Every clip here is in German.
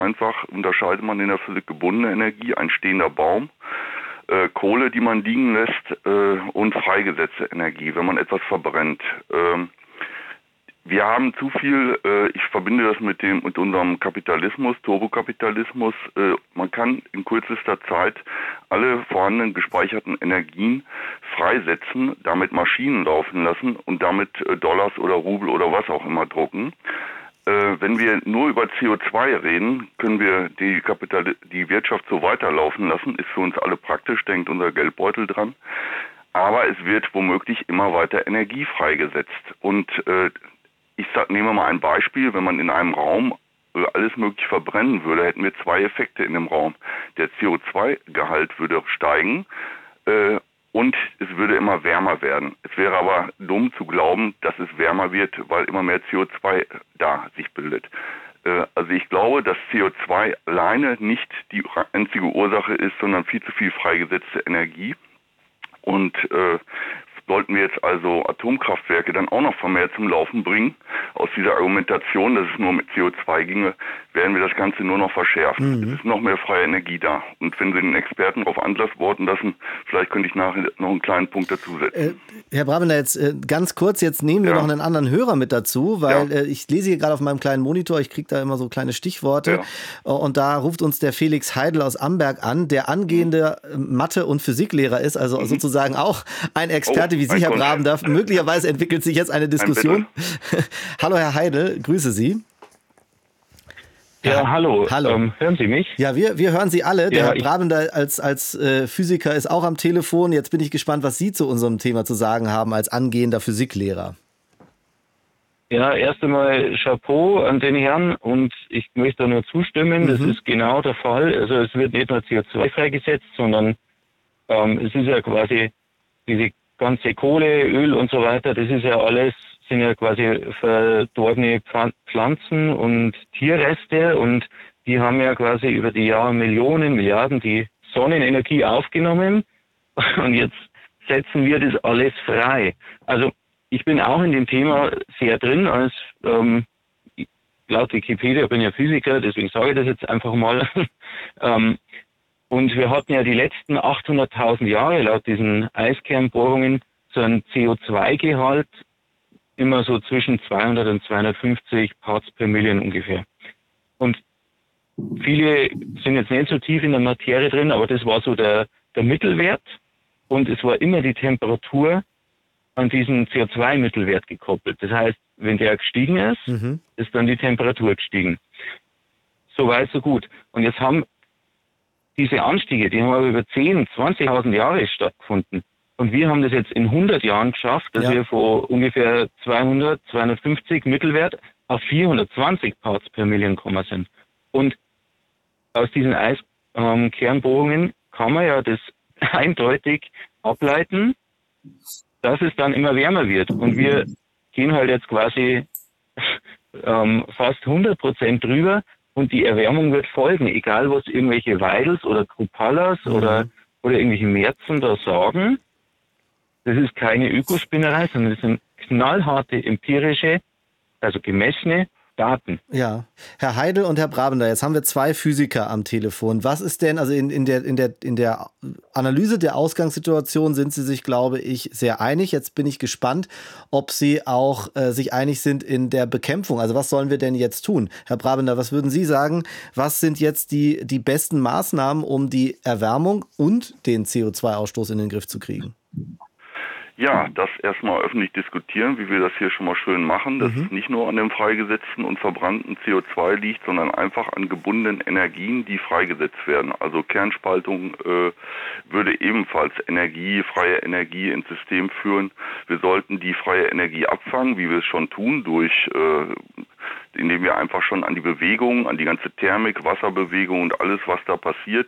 einfach unterscheidet man in der Physik gebundene Energie, ein stehender Baum, Kohle, die man liegen lässt, und freigesetzte Energie, wenn man etwas verbrennt. Wir haben zu viel, ich verbinde das mit unserem Kapitalismus, Turbokapitalismus. Man kann in kürzester Zeit alle vorhandenen gespeicherten Energien freisetzen, damit Maschinen laufen lassen und damit Dollars oder Rubel oder was auch immer drucken. Wenn wir nur über CO2 reden, können wir die Wirtschaft so weiterlaufen lassen. Ist für uns alle praktisch, denkt unser Geldbeutel dran. Aber es wird womöglich immer weiter Energie freigesetzt. Und nehme mal ein Beispiel, wenn man in einem Raum alles möglich verbrennen würde, hätten wir zwei Effekte in dem Raum. Der CO2-Gehalt würde steigen und es würde immer wärmer werden. Es wäre aber dumm zu glauben, dass es wärmer wird, weil immer mehr CO2 da sich bildet. Also ich glaube, dass CO2 alleine nicht die einzige Ursache ist, sondern viel zu viel freigesetzte Energie. Und sollten wir jetzt also Atomkraftwerke dann auch noch vermehrt zum Laufen bringen, aus dieser Argumentation, dass es nur mit CO2 ginge, werden wir das Ganze nur noch verschärfen. Es ist noch mehr freie Energie da. Und wenn Sie den Experten darauf antworten lassen, vielleicht könnte ich nachher noch einen kleinen Punkt dazusetzen. Herr Brabender, jetzt ganz kurz, jetzt nehmen wir noch einen anderen Hörer mit dazu, weil ich lese hier gerade auf meinem kleinen Monitor, ich kriege da immer so kleine Stichworte und da ruft uns der Felix Heidel aus Amberg an, der angehende Mathe- und Physiklehrer ist, also sozusagen auch ein Experte wie Sie, Herr Brabender. Möglicherweise entwickelt sich jetzt eine Diskussion. Hallo Herr Heidel, grüße Sie. Ja, hallo. Hören Sie mich? Ja, wir hören Sie alle. Der Herr Brabender als Physiker ist auch am Telefon. Jetzt bin ich gespannt, was Sie zu unserem Thema zu sagen haben als angehender Physiklehrer. Ja, erst einmal Chapeau an den Herrn und ich möchte da nur zustimmen. Das ist genau der Fall. Also es wird nicht nur CO2 freigesetzt, sondern es ist ja quasi diese ganze Kohle, Öl und so weiter, das ist ja alles, sind ja quasi verdorbene Pflanzen und Tierreste und die haben ja quasi über die Jahre Millionen, Milliarden die Sonnenenergie aufgenommen und jetzt setzen wir das alles frei. Also ich bin auch in dem Thema sehr drin, als laut Wikipedia bin ja Physiker, deswegen sage ich das jetzt einfach mal. Und wir hatten ja die letzten 800.000 Jahre laut diesen Eiskernbohrungen so einen CO2-Gehalt immer so zwischen 200 und 250 Parts per Million ungefähr. Und viele sind jetzt nicht so tief in der Materie drin, aber das war so der Mittelwert und es war immer die Temperatur an diesen CO2-Mittelwert gekoppelt. Das heißt, wenn der gestiegen ist, ist dann die Temperatur gestiegen. So weit, so gut. Und jetzt haben diese Anstiege, die haben aber über 10.000, 20.000 Jahre stattgefunden. Und wir haben das jetzt in 100 Jahren geschafft, dass wir von ungefähr 200, 250 Mittelwert auf 420 Parts per Million gekommen sind. Und aus diesen Eiskernbohrungen kann man ja das eindeutig ableiten, dass es dann immer wärmer wird. Und wir gehen halt jetzt quasi fast 100% drüber und die Erwärmung wird folgen, egal was irgendwelche Weidels oder Kruppallas oder irgendwelche Märzen da sagen. Das ist keine Ökospinnerei, sondern das sind knallharte empirische, also gemessene Daten. Ja, Herr Heidel und Herr Brabender, jetzt haben wir zwei Physiker am Telefon. Was ist denn, also in der Analyse der Ausgangssituation sind Sie sich, glaube ich, sehr einig. Jetzt bin ich gespannt, ob Sie auch sich einig sind in der Bekämpfung. Also was sollen wir denn jetzt tun? Herr Brabender, was würden Sie sagen? Was sind jetzt die besten Maßnahmen, um die Erwärmung und den CO2-Ausstoß in den Griff zu kriegen? Ja, das erstmal öffentlich diskutieren, wie wir das hier schon mal schön machen, dass es nicht nur an dem freigesetzten und verbrannten CO2 liegt, sondern einfach an gebundenen Energien, die freigesetzt werden. Also Kernspaltung würde ebenfalls freie Energie ins System führen. Wir sollten die freie Energie abfangen, wie wir es schon tun, indem wir einfach schon an die Bewegung, an die ganze Thermik, Wasserbewegung und alles, was da passiert,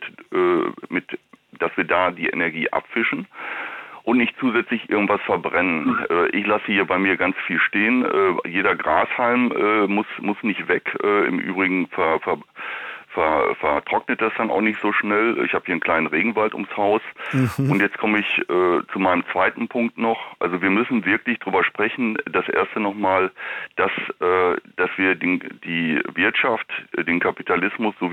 dass wir da die Energie abfischen. Und nicht zusätzlich irgendwas verbrennen. Ich lasse hier bei mir ganz viel stehen. Jeder Grashalm muss nicht weg. Im Übrigen vertrocknet das dann auch nicht so schnell. Ich habe hier einen kleinen Regenwald ums Haus. Und jetzt komme ich zu meinem zweiten Punkt noch. Also wir müssen wirklich drüber sprechen. Das erste nochmal, dass wir die Wirtschaft, den Kapitalismus, so